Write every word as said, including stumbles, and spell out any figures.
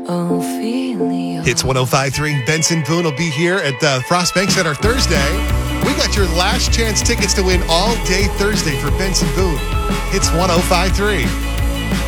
Ophelia. Hits one oh five point three. Benson Boone will be here at the Frost Bank Center Thursday. We got your last chance tickets to win all day Thursday for Benson Boone. Hits one oh five point three.